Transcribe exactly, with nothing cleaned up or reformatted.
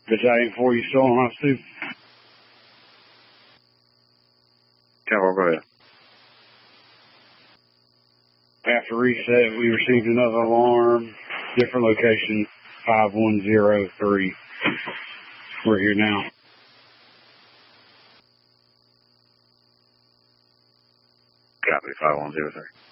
Battalion four, you still on us too? Cavalry, go ahead. After reset, we received another alarm, different location, five one zero three. We're here now. Copy, five one zero three.